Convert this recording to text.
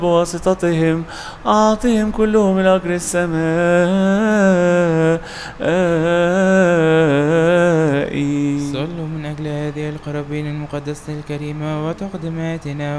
بواسطتهم أعطهم كلهم الأجر السماء. صلوا من أجل هذه القرابين المقدسة الكريمة وتقدماتنا